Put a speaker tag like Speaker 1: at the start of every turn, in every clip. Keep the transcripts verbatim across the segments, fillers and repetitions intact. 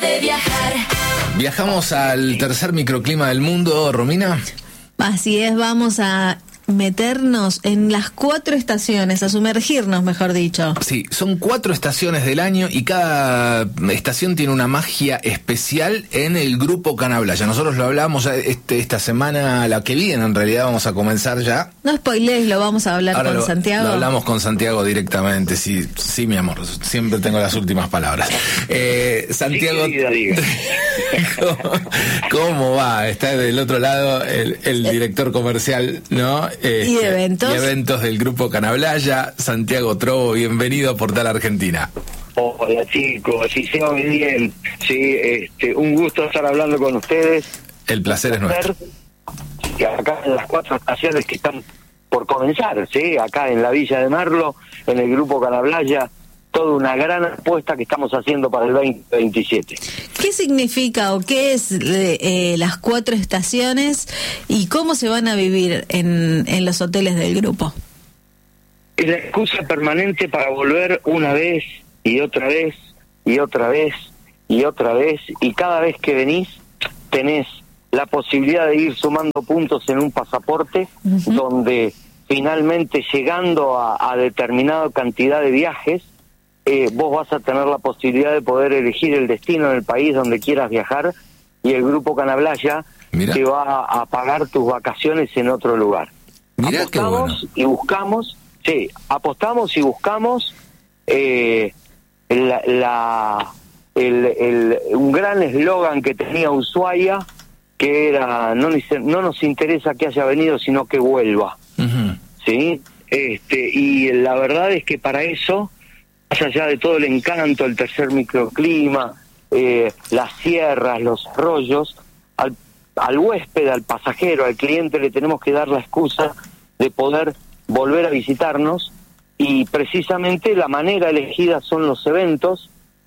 Speaker 1: de viajar.
Speaker 2: Viajamos al tercer microclima del mundo, Romina.
Speaker 3: Así es, vamos a meternos en las cuatro estaciones, a sumergirnos, mejor dicho.
Speaker 2: Sí, son cuatro estaciones del año y cada estación tiene una magia especial en el grupo Canablaya. Nosotros lo hablamos este, esta semana, la que viene en realidad vamos a comenzar ya.
Speaker 3: No spoilees, lo vamos a hablar
Speaker 2: Ahora
Speaker 3: con
Speaker 2: lo,
Speaker 3: Santiago.
Speaker 2: Lo hablamos con Santiago directamente, sí, sí, mi amor, siempre tengo las últimas palabras. Eh, Santiago,
Speaker 4: sí, querida,
Speaker 2: ¿cómo, ¿cómo va? Está del otro lado el, el director comercial, ¿no? Este,
Speaker 3: y de eventos.
Speaker 2: Y eventos del grupo Canablaya, Santiago Trovo, bienvenido a Portal Argentina.
Speaker 4: Hola chicos, sí, se oye bien. Sí, este, un gusto estar hablando con ustedes.
Speaker 2: El placer es nuestro.
Speaker 4: Y acá en las cuatro estaciones que están por comenzar, sí, acá en la Villa de Merlo, en el grupo Canablaya, toda una gran apuesta que estamos haciendo para el veinte veintisiete.
Speaker 3: ¿Qué significa o qué es eh, eh, las cuatro estaciones y cómo se van a vivir en, en los hoteles del grupo?
Speaker 4: Es la excusa permanente para volver una vez y otra vez y otra vez y otra vez, y cada vez que venís tenés la posibilidad de ir sumando puntos en un pasaporte, uh-huh, donde finalmente llegando a, a determinada cantidad de viajes, Eh, vos vas a tener la posibilidad de poder elegir el destino en el país donde quieras viajar, y el grupo Canablaya Mira. te va a, a pagar tus vacaciones en otro lugar.
Speaker 2: Mira,
Speaker 4: apostamos
Speaker 2: qué bueno.
Speaker 4: y buscamos, sí, apostamos y buscamos eh, la, la el, el, un gran eslogan que tenía Ushuaia, que era no, no nos interesa que haya venido, sino que vuelva. Uh-huh. ¿Sí? Este, y la verdad es que para eso, más allá de todo el encanto, el tercer microclima, eh, las sierras, los arroyos, al, al huésped, al pasajero, al cliente le tenemos que dar la excusa de poder volver a visitarnos, y precisamente la manera elegida son los eventos,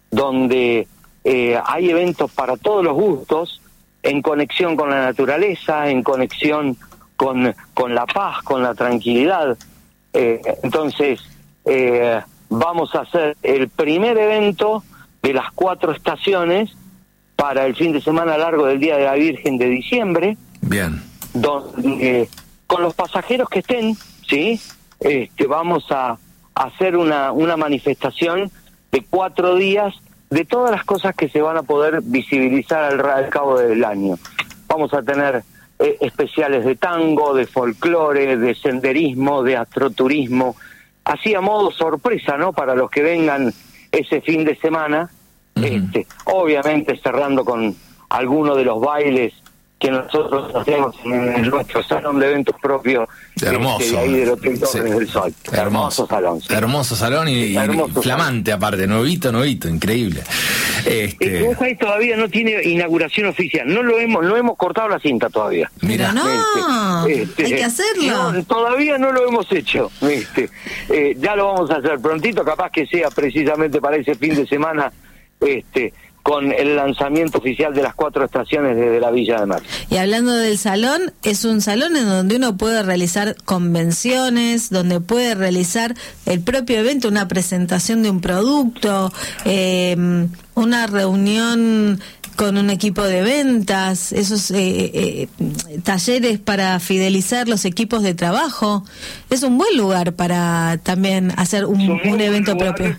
Speaker 4: donde eh, hay eventos para todos los gustos, en conexión con la naturaleza, en conexión con, con la paz, con la tranquilidad. Eh, entonces, eh, vamos a hacer el primer evento de las cuatro estaciones para el fin de semana largo del Día de la Virgen de diciembre.
Speaker 2: Bien.
Speaker 4: Donde eh, con los pasajeros que estén, sí, este, vamos a, a hacer una una manifestación de cuatro días de todas las cosas que se van a poder visibilizar al, al cabo del año. Vamos a tener eh, especiales de tango, de folclore, de senderismo, de astroturismo, así a modo sorpresa, ¿no? Para los que vengan ese fin de semana, uh-huh, este, obviamente cerrando con alguno de los bailes que nosotros hacemos en nuestro salón de eventos propio,
Speaker 2: hermoso,
Speaker 4: este, de ahí del Hotel Torres sí. del Sol.
Speaker 2: Hermoso,
Speaker 4: hermoso salón. Sí.
Speaker 2: Hermoso salón y,
Speaker 4: hermoso
Speaker 2: y flamante
Speaker 4: salón.
Speaker 2: Aparte, nuevito, nuevito, increíble. Este...
Speaker 4: Este, ahí todavía no tiene inauguración oficial, no lo hemos, no hemos cortado la cinta todavía.
Speaker 3: Mira, no, este, este, hay que hacerlo.
Speaker 4: No, todavía no lo hemos hecho. Este, eh, ya lo vamos a hacer prontito, capaz que sea precisamente para ese fin de semana, este, con el lanzamiento oficial de las cuatro estaciones desde la Villa de Merlo.
Speaker 3: Y hablando del salón, es un salón en donde uno puede realizar convenciones, donde puede realizar el propio evento, una presentación de un producto, eh, una reunión con un equipo de ventas, esos eh, eh, talleres para fidelizar los equipos de trabajo. Es un buen lugar para también hacer un, un, un evento lugar. propio.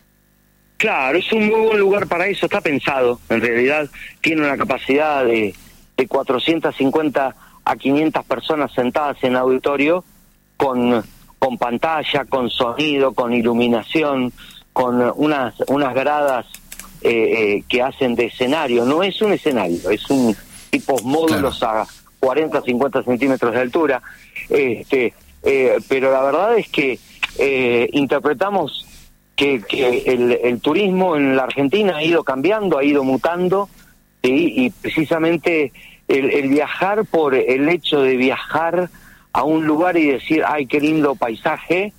Speaker 4: Claro, es un muy buen lugar para eso, está pensado, en realidad tiene una capacidad de, de cuatrocientas cincuenta a quinientas personas sentadas en auditorio, con, con pantalla, con sonido, con iluminación, con unas, unas gradas eh, eh, que hacen de escenario. No es un escenario, es un tipo módulos claro. a cuarenta, cincuenta centímetros de altura, este, eh, pero la verdad es que eh, interpretamos Que, que el, el turismo en la Argentina ha ido cambiando, ha ido mutando, ¿sí? Y precisamente el, el viajar por el hecho de viajar a un lugar y decir, ay, qué lindo paisaje,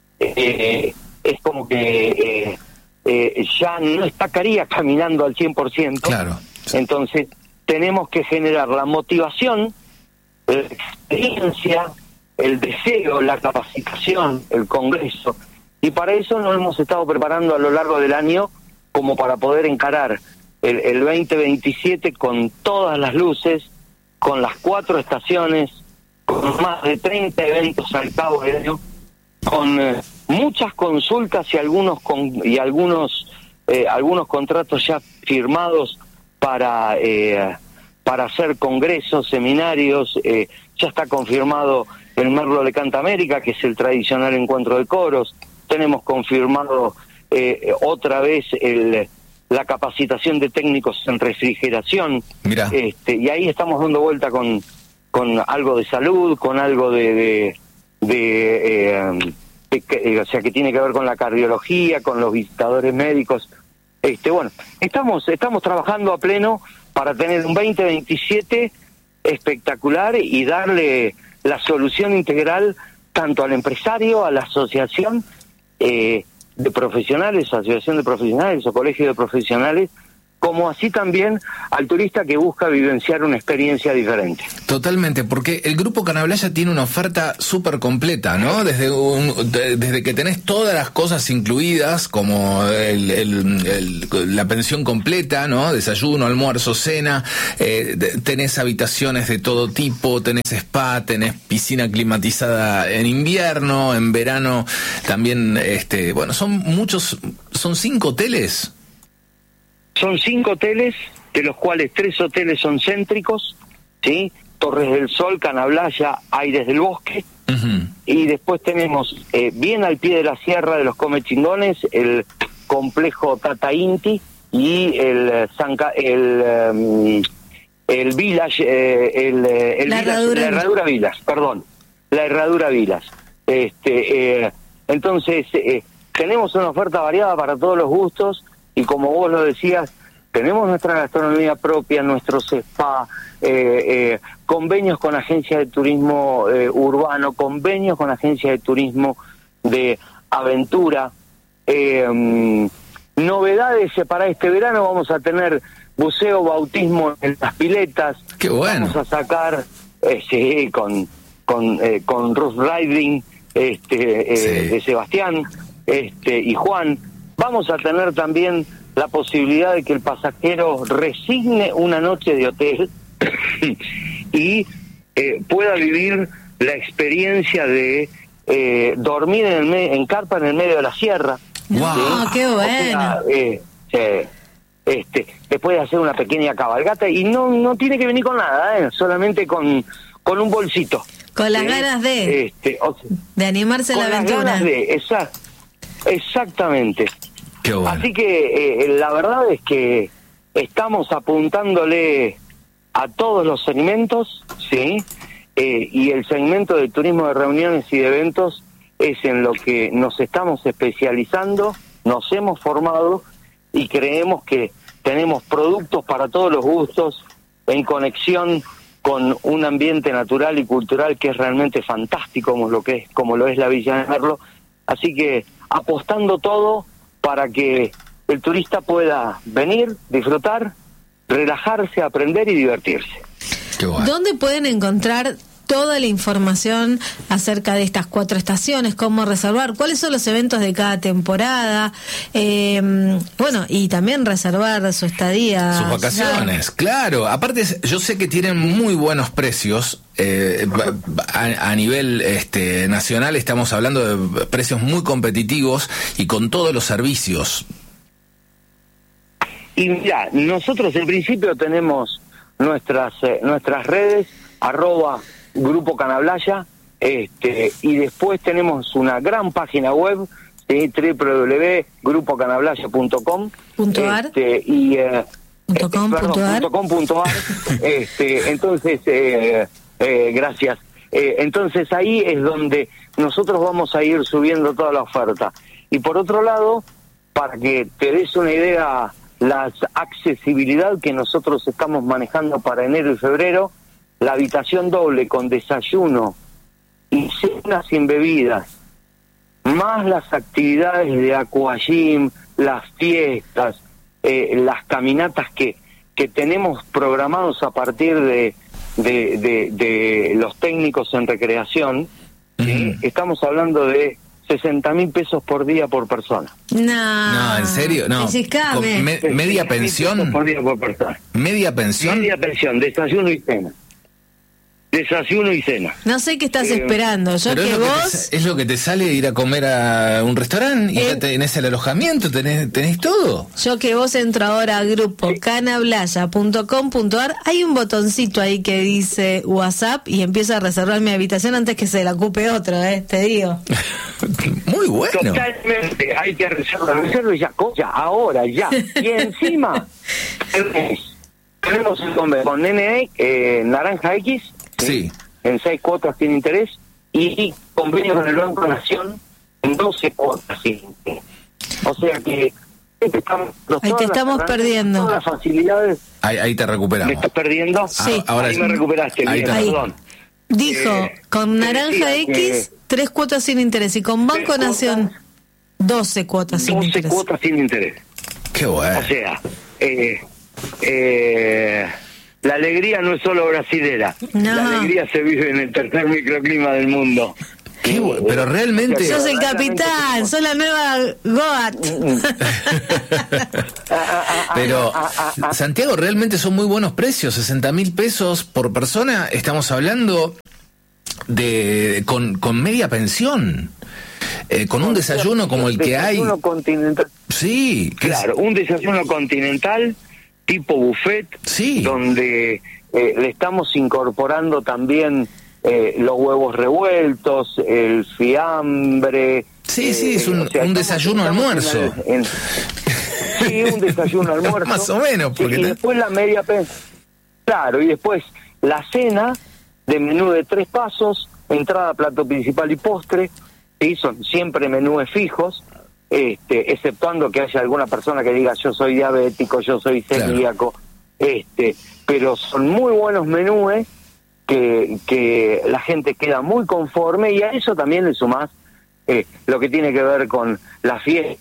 Speaker 4: eh, es como que eh, eh, ya no estaría caminando al cien por ciento.
Speaker 2: Claro.
Speaker 4: Entonces tenemos que generar la motivación, la experiencia, el deseo, la capacitación, el congreso. Y para eso nos hemos estado preparando a lo largo del año como para poder encarar el, el veinte veintisiete con todas las luces, con las cuatro estaciones, con más de treinta eventos al cabo del año, con eh, muchas consultas y algunos con, y algunos eh, algunos contratos ya firmados para eh, para hacer congresos, seminarios. Eh, ya está confirmado el Merlo de Canta América, que es el tradicional encuentro de coros. Tenemos confirmado eh, otra vez el la capacitación de técnicos en refrigeración.
Speaker 2: Mirá.
Speaker 4: Este, y ahí estamos dando vuelta con con algo de salud, con algo de de, de, eh, de que, o sea, que tiene que ver con la cardiología, con los visitadores médicos. Este, bueno, estamos estamos trabajando a pleno para tener un veinte veintisiete espectacular y darle la solución integral tanto al empresario, a la asociación eh, de profesionales, asociación de profesionales o colegio de profesionales, como así también al turista que busca vivenciar una experiencia diferente.
Speaker 2: Totalmente, porque el Grupo Canablaya tiene una oferta súper completa, ¿no? Desde un, de, desde que tenés todas las cosas incluidas, como el, el, el, la pensión completa, ¿no? Desayuno, almuerzo, cena, eh, tenés habitaciones de todo tipo, tenés spa, tenés piscina climatizada en invierno, en verano también, este, bueno, son muchos, son cinco hoteles.
Speaker 4: Son cinco hoteles, de los cuales tres hoteles son céntricos, ¿sí? Torres del Sol, Canablaya, Aires del Bosque. Uh-huh. Y después tenemos, eh, bien al pie de la sierra de los Comechingones, el complejo Tata Inti y el Sanca, el, um, el Village, eh, el, el
Speaker 3: la,
Speaker 4: Village,
Speaker 3: herradura.
Speaker 4: la Herradura Vilas, perdón, la Herradura Vilas. Este, eh, entonces, eh, tenemos una oferta variada para todos los gustos. Y como vos lo decías, tenemos nuestra gastronomía propia, nuestros spa, eh, eh, convenios con agencias de turismo eh, urbano, convenios con agencias de turismo de aventura. Eh, um, novedades para este verano, vamos a tener buceo, bautismo en las piletas.
Speaker 2: ¡Qué bueno!
Speaker 4: Vamos a sacar, eh, sí, con, con, eh, con Rough Riding este, eh, sí. de Sebastián este, y Juan. Vamos a tener también la posibilidad de que el pasajero resigne una noche de hotel y eh, pueda vivir la experiencia de eh, dormir en, el me en carpa en el medio de la sierra.
Speaker 3: ¡Wow! ¿Sí? ¡Qué bueno! O sea,
Speaker 4: eh, eh, este, después de hacer una pequeña cabalgata y no no tiene que venir con nada, ¿eh? Solamente con, con un bolsito.
Speaker 3: Con las eh, ganas de,
Speaker 4: este, o sea,
Speaker 3: de animarse a la aventura.
Speaker 4: Con las ganas de, exact, exactamente.
Speaker 2: Qué bueno.
Speaker 4: Así que eh, la verdad es que estamos apuntándole a todos los segmentos, ¿sí? Eh, y el segmento de turismo de reuniones y de eventos es en lo que nos estamos especializando, nos hemos formado y creemos que tenemos productos para todos los gustos en conexión con un ambiente natural y cultural que es realmente fantástico, como lo que es, como lo es la Villa de Merlo. Así que apostando todo para que el turista pueda venir, disfrutar, relajarse, aprender y divertirse.
Speaker 2: Qué bueno.
Speaker 3: ¿Dónde pueden encontrar toda la información acerca de estas cuatro estaciones? ¿Cómo reservar? ¿Cuáles son los eventos de cada temporada? Eh, bueno, y también reservar su estadía.
Speaker 2: Sus vacaciones, claro. Aparte, yo sé que tienen muy buenos precios. Eh, a, a nivel este, nacional estamos hablando de precios muy competitivos y con todos los servicios.
Speaker 4: Y mira, nosotros en principio tenemos nuestras eh, nuestras redes, arroba Grupo Canablaya, este, y después tenemos una gran página web, ¿sí? doble u doble u doble punto grupo canablaya punto com
Speaker 3: punto ar
Speaker 4: este, y eh,
Speaker 3: punto com,
Speaker 4: perdón,
Speaker 3: punto ar.
Speaker 4: punto com punto ar este, entonces eh, eh, gracias eh, entonces ahí es donde nosotros vamos a ir subiendo toda la oferta. Y por otro lado, para que te des una idea la accesibilidad que nosotros estamos manejando para enero y febrero, la habitación doble con desayuno y cena sin bebidas, más las actividades de aquagym, las fiestas, eh, las caminatas que, que tenemos programados a partir de, de, de, de los técnicos en recreación, ¿sí? Uh-huh. Estamos hablando de sesenta mil pesos por día por persona.
Speaker 3: No,
Speaker 2: No, ¿en serio? No. Con me- media pensión.
Speaker 4: Por día por persona.
Speaker 2: Media pensión.
Speaker 4: Media pensión, desayuno y cena. Desayuno y cena.
Speaker 3: No sé qué estás
Speaker 4: Eh,
Speaker 3: esperando. Yo
Speaker 2: Pero
Speaker 3: que
Speaker 2: es, lo que
Speaker 3: vos...
Speaker 2: te, sa- es lo que te sale ir a comer a un restaurante y
Speaker 3: Eh.
Speaker 2: ya tenés el alojamiento, tenés, tenés todo.
Speaker 3: Yo que vos entro ahora a grupo canablaya punto com punto ar, hay un botoncito ahí que dice WhatsApp y empiezo a reservar mi habitación antes que se la ocupe otro, eh, te digo.
Speaker 2: Muy bueno.
Speaker 4: Totalmente, hay que reservar, reservar ya, ya, ahora, ya. Y encima, tenemos, tenemos un convenio con N A, eh, Naranja X,
Speaker 2: Sí.
Speaker 4: en seis cuotas sin interés, y convenio con el Banco Nación en doce cuotas sin interés. O sea que estamos,
Speaker 3: Ahí te estamos perdiendo.
Speaker 4: Todas las facilidades.
Speaker 2: Ahí, ahí te
Speaker 4: ¿Me
Speaker 2: recuperamos.
Speaker 4: estás perdiendo?
Speaker 3: Sí.
Speaker 2: Ahora
Speaker 4: Ahí
Speaker 2: sí.
Speaker 4: me recuperaste,
Speaker 2: Ahí
Speaker 4: bien,
Speaker 2: está.
Speaker 4: perdón.
Speaker 3: Dijo,
Speaker 4: Eh,
Speaker 3: con
Speaker 4: te
Speaker 3: Naranja
Speaker 4: decía
Speaker 3: X,
Speaker 4: que-
Speaker 3: tres cuotas sin interés, y con Banco
Speaker 4: Tres
Speaker 3: Nación,
Speaker 4: cuotas,
Speaker 3: doce cuotas sin
Speaker 4: doce
Speaker 3: interés.
Speaker 4: cuotas sin interés.
Speaker 2: Qué bueno.
Speaker 4: O sea, eh, eh, la alegría no es solo brasilera.
Speaker 3: No.
Speaker 4: La alegría se vive en el tercer microclima del mundo.
Speaker 2: Qué bueno. Pero realmente...
Speaker 3: Sos el capitán, sos la nueva Goat.
Speaker 2: Pero, Santiago, realmente son muy buenos precios. sesenta mil pesos por persona. Estamos hablando de con, con media pensión. Eh, con un desayuno como el que hay.
Speaker 4: Desayuno continental.
Speaker 2: Sí, que es-
Speaker 4: Claro, un desayuno continental tipo buffet,
Speaker 2: Sí.
Speaker 4: donde eh, le estamos incorporando también eh, los huevos revueltos, el fiambre.
Speaker 2: Sí, sí, es un- un
Speaker 4: estamos-
Speaker 2: desayuno
Speaker 4: estamos
Speaker 2: almuerzo.
Speaker 4: en el- en- sí, un desayuno almuerzo.
Speaker 2: Más o menos, porque
Speaker 4: y
Speaker 2: te-
Speaker 4: después la media pensión. Claro, y después la cena de menú de tres pasos, entrada, plato principal y postre. Sí, son siempre menúes fijos, este, exceptuando que haya alguna persona que diga yo soy diabético, yo soy celíaco, este, pero son muy buenos menúes que, que la gente queda muy conforme, y a eso también le sumás eh, lo que tiene que ver con la fiesta,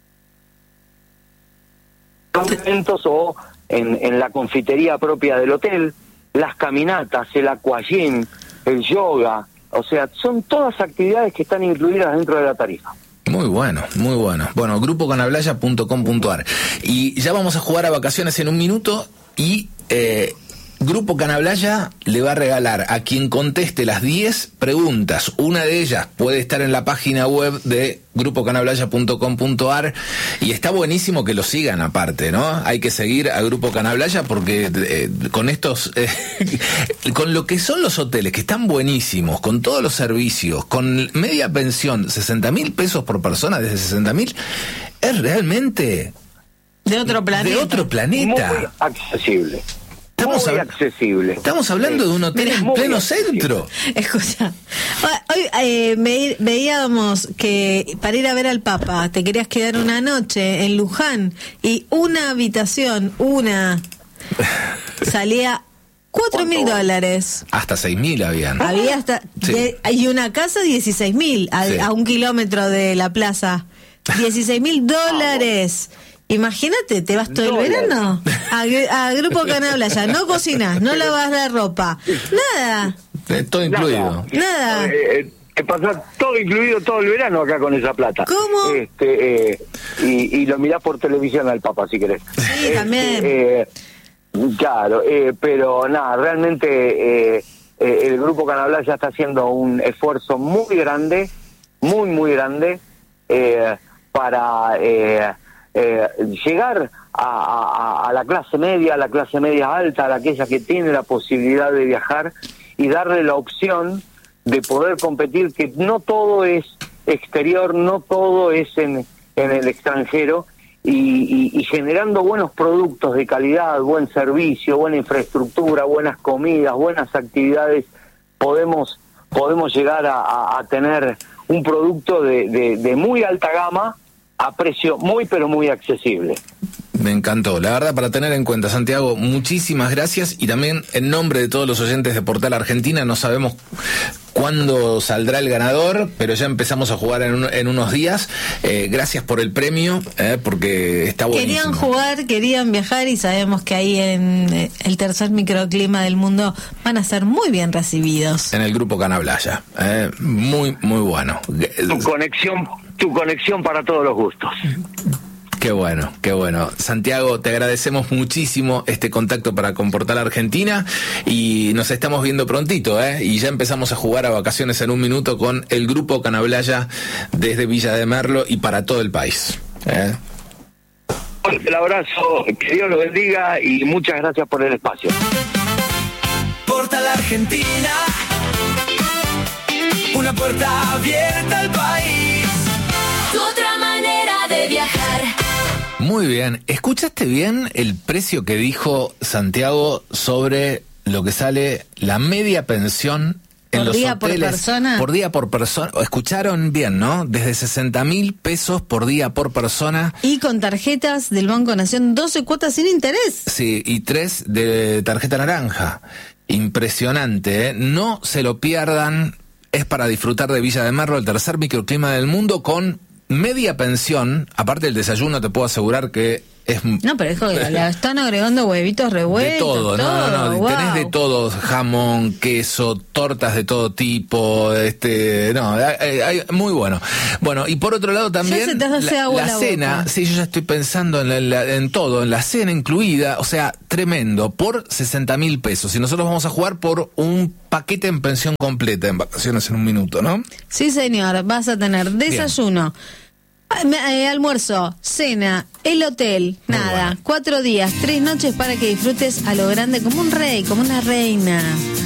Speaker 4: eventos o en, en la confitería propia del hotel, las caminatas, el aquagym, el yoga. O sea, son todas actividades que están incluidas dentro de la tarifa.
Speaker 2: Muy bueno, muy bueno. Bueno, grupo canablaya punto com punto ar. Y ya vamos a jugar a vacaciones en un minuto y eh, Grupo Canablaya le va a regalar a quien conteste las diez preguntas. Una de ellas puede estar en la página web de grupo canablaya punto com punto ar y está buenísimo que lo sigan aparte, ¿no? Hay que seguir a Grupo Canablaya porque eh, con estos, eh, con lo que son los hoteles, que están buenísimos, con todos los servicios, con media pensión, sesenta mil pesos por persona, desde sesenta mil, es realmente
Speaker 3: De otro planeta.
Speaker 2: de otro planeta.
Speaker 4: Muy accesible.
Speaker 2: Estamos
Speaker 4: muy
Speaker 2: hab-
Speaker 4: accesible.
Speaker 2: Estamos hablando de un hotel
Speaker 3: Mira,
Speaker 2: en
Speaker 4: muy
Speaker 2: pleno
Speaker 4: accesible.
Speaker 2: centro.
Speaker 3: Escucha, hoy eh, me- veíamos que para ir a ver al Papa te querías quedar una noche en Luján y una habitación, una, salía cuatro mil
Speaker 4: ¿Cuánto?
Speaker 3: dólares.
Speaker 2: Hasta seis mil habían.
Speaker 3: Había hasta,
Speaker 2: Sí.
Speaker 3: de- y una casa dieciséis mil a,
Speaker 2: Sí.
Speaker 3: a un kilómetro de la plaza. dieciséis mil dólares. Imagínate, te vas todo el
Speaker 4: Dólares.
Speaker 3: verano a, gr- a Grupo Canablaya, no cocinas, no lavas la ropa, nada,
Speaker 2: Eh, Todo incluido.
Speaker 3: nada.
Speaker 4: Eh, eh, te pasás todo incluido todo el verano acá con esa plata.
Speaker 3: ¿Cómo?
Speaker 4: Este, eh, y, y lo mirás por televisión al Papa, si querés.
Speaker 3: Sí, también.
Speaker 4: eh, claro, eh, pero nada, realmente eh, eh, el Grupo Canablaya está haciendo un esfuerzo muy grande, muy, muy grande, eh, para eh, eh, llegar a, a- a la clase media, a la clase media alta, a aquella que tiene la posibilidad de viajar y darle la opción de poder competir, que no todo es exterior, no todo es en, en el extranjero, y, y- y generando buenos productos de calidad, buen servicio, buena infraestructura, buenas comidas, buenas actividades, podemos podemos llegar a, a- a tener un producto de, de- de muy alta gama a precio muy pero muy accesible.
Speaker 2: Me encantó. La verdad, para tener en cuenta, Santiago, muchísimas gracias. Y también, en nombre de todos los oyentes de Portal Argentina, no sabemos cuándo saldrá el ganador, pero ya empezamos a jugar en, un, en unos días. Eh, gracias por el premio, eh, porque está buenísimo.
Speaker 3: Querían jugar, querían viajar y sabemos que ahí en el tercer microclima del mundo van a ser muy bien recibidos.
Speaker 2: En el grupo Canablaya, eh, muy, muy bueno.
Speaker 4: Tu conexión, tu conexión para todos los gustos.
Speaker 2: Qué bueno, qué bueno. Santiago, te agradecemos muchísimo este contacto para con Portal Argentina y nos estamos viendo prontito, ¿eh? Y ya empezamos a jugar a Vacaciones en un Minuto con el grupo Canablaya desde Villa de Merlo y para todo el país, ¿eh?
Speaker 4: El abrazo, que Dios lo bendiga y muchas gracias por el espacio.
Speaker 1: Portal Argentina, una puerta abierta al país. Tu otra manera de viajar.
Speaker 2: Muy bien, ¿escuchaste bien el precio que dijo Santiago sobre lo que sale la media pensión en
Speaker 3: ¿Por
Speaker 2: los
Speaker 3: día por
Speaker 2: hoteles?
Speaker 3: persona?
Speaker 2: Por día por persona. Escucharon bien, ¿no? Desde sesenta mil pesos por día por persona.
Speaker 3: Y con tarjetas del Banco Nación, doce cuotas sin interés.
Speaker 2: Sí, y tres de tarjeta naranja. Impresionante, ¿eh? No se lo pierdan. Es para disfrutar de Villa de Merlo, el tercer microclima del mundo, con media pensión. Aparte del desayuno, te puedo asegurar que es...
Speaker 3: No, pero es que le están agregando huevitos revueltos.
Speaker 2: De todo, no,
Speaker 3: todo.
Speaker 2: no, no,
Speaker 3: Wow.
Speaker 2: tenés de todo, jamón, queso, tortas de todo tipo, este, no, hay, hay- muy bueno. Bueno, y por otro lado también,
Speaker 3: Ya se te hace
Speaker 2: la,
Speaker 3: agua
Speaker 2: la
Speaker 3: la
Speaker 2: cena,
Speaker 3: boca.
Speaker 2: sí, yo ya estoy pensando en, la- en la- en todo, en la cena incluida, o sea, tremendo, por sesenta mil pesos. Y nosotros vamos a jugar por un paquete en pensión completa, en Vacaciones en un Minuto, ¿no?
Speaker 3: Sí, señor, vas a tener desayuno, ah, me- eh, almuerzo, cena, el hotel,
Speaker 2: Muy
Speaker 3: nada,
Speaker 2: bueno.
Speaker 3: cuatro días, tres noches para que disfrutes a lo grande como un rey, como una reina.